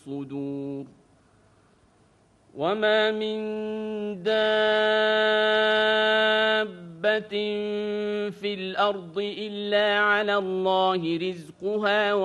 الصدور وما من دابة في الأرض إلا على الله رزقها